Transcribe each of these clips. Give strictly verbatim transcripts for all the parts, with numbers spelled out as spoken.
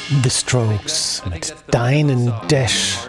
The Strokes mit Deinen Dash,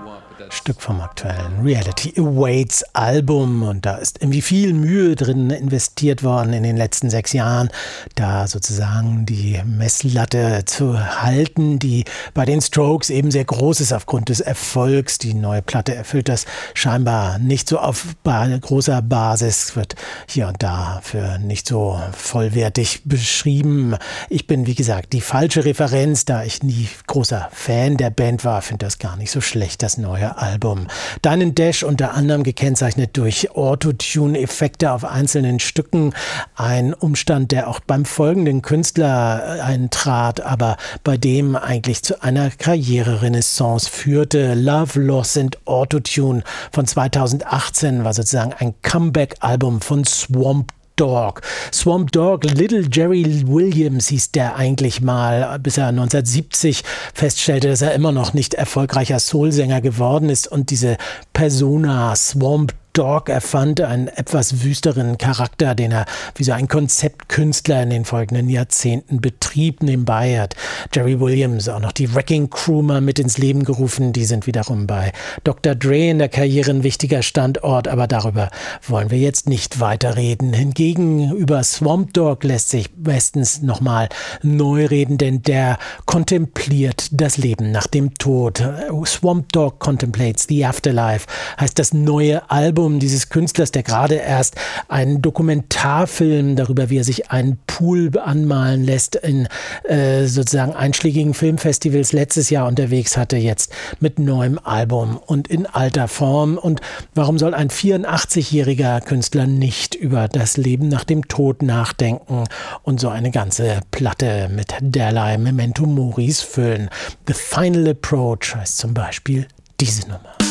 Stück vom aktuellen Reality Awaits Album, und da ist irgendwie viel Mühe drin investiert worden in den letzten sechs Jahren, da sozusagen die Messlatte zu halten, die bei den Strokes eben sehr groß ist aufgrund des Erfolgs. Die neue Platte erfüllt das scheinbar nicht so auf großer Basis, wird hier und da für nicht so vollwertig beschrieben. Ich bin, wie gesagt, die falsche Referenz, da ich nie großer Fan der Band war, finde das gar nicht so schlecht, das neue Album. Deinen Dash unter anderem gekennzeichnet durch Autotune-Effekte auf einzelnen Stücken. Ein Umstand, der auch beim folgenden Künstler eintrat, aber bei dem eigentlich zu einer Karriererenaissance führte. Love, Loss and Autotune von zweitausendachtzehn war sozusagen ein Comeback-Album von Swamp Dogg. Swamp Dogg, Little Jerry Williams hieß der eigentlich mal, bis er neunzehnhundertsiebzig feststellte, dass er immer noch nicht erfolgreicher Soulsänger geworden ist und diese Persona Swamp Dogg erfand, einen etwas wüsteren Charakter, den er wie so ein Konzeptkünstler in den folgenden Jahrzehnten betrieb. Nebenbei hat Jerry Williams auch noch die Wrecking Crew mal mit ins Leben gerufen. Die sind wiederum bei Doktor Dre in der Karriere ein wichtiger Standort, aber darüber wollen wir jetzt nicht weiterreden. Hingegen über Swamp Dogg lässt sich bestens nochmal neu reden, denn der kontempliert das Leben nach dem Tod. Swamp Dogg Contemplates the Afterlife heißt das neue Album dieses Künstlers, der gerade erst einen Dokumentarfilm darüber, wie er sich einen Pool anmalen lässt, in äh, sozusagen einschlägigen Filmfestivals letztes Jahr unterwegs hatte, jetzt mit neuem Album und in alter Form. Und warum soll ein vierundachtzigjähriger Künstler nicht über das Leben nach dem Tod nachdenken und so eine ganze Platte mit derlei Memento Moris füllen? The Final Approach heißt zum Beispiel diese Nummer.